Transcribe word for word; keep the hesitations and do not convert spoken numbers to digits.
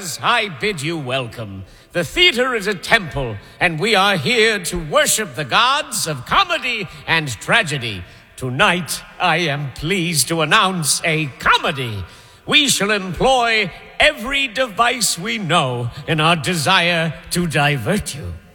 Players, I bid you welcome. The theater is a temple, and we are here to worship the gods of comedy and tragedy. Tonight, I am pleased to announce a comedy. We shall employ every device we know in our desire to divert you.